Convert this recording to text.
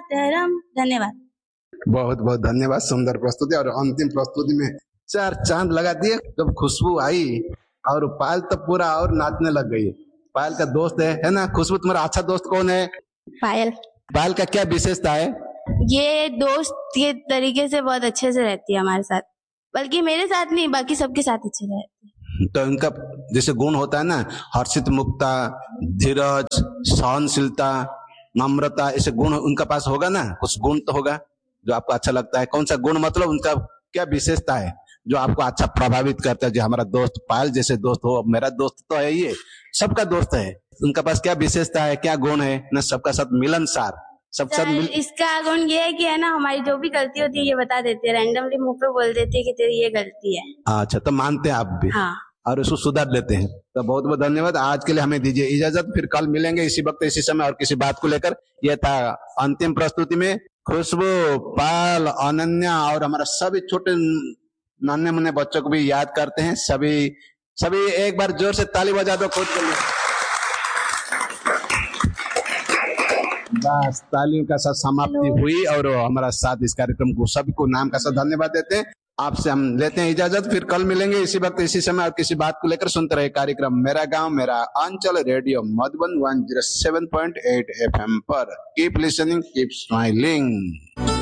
मातरम। धन्यवाद। बहुत बहुत धन्यवाद, सुंदर प्रस्तुति। और अंतिम प्रस्तुति में 4 चांद लगा दिए जब खुशबू आई, और पायल तो पूरा और नाचने लग गई। पायल का दोस्त है ना खुशबू? तुम्हारा अच्छा दोस्त कौन है? पायल। पायल का क्या विशेषता है? ये दोस्त के तरीके से बहुत अच्छे से रहती है हमारे साथ, बल्कि मेरे साथ नहीं, बाकी सबके साथ अच्छे से रहती है। तो इनका जैसे गुण होता है ना, हर्षित मुक्ता, धीरज, सहनशीलता, नम्रता, ऐसे गुण उनका पास होगा ना? कुछ गुण तो होगा जो आपको अच्छा लगता है। कौन सा गुण, मतलब उनका क्या विशेषता है जो आपको अच्छा प्रभावित करता है? जो हमारा दोस्त पायल जैसे दोस्त हो, मेरा दोस्त तो है, ये सबका दोस्त है, उनका पास क्या विशेषता है, क्या गुण है ना? सबका साथ मिलनसार, सबके साथ इसका गुण ये है कि है ना, हमारी जो भी गलती होती है ये बता देते हैं, रैंडमली मुंह पे बोल देते हैं कि तेरी ये गलती है। अच्छा, तो मानते हैं आप भी? हाँ। और उसको सुधार लेते हैं। तो बहुत बहुत धन्यवाद। आज के लिए हमें दीजिए इजाजत, फिर कल मिलेंगे इसी वक्त इसी समय और किसी बात को लेकर। यह था अंतिम प्रस्तुति में खुशबू, पायल, अनन्या और हमारा सभी छोटे नन्हे मुन्ने बच्चों को भी याद करते हैं। सभी एक बार जोर से ताली बजा दो खुद के लिए। बस तालियों का साथ समाप्ति हुई और हमारा साथ इस कार्यक्रम को सभी को नाम का साथ धन्यवाद देते हैं। आपसे हम लेते हैं इजाजत, फिर कल मिलेंगे इसी वक्त इसी समय और किसी बात को लेकर। सुनते रहे कार्यक्रम मेरा गांव मेरा अंचल, रेडियो मधुबन 107.8 FM पर। Keep listening, keep smiling.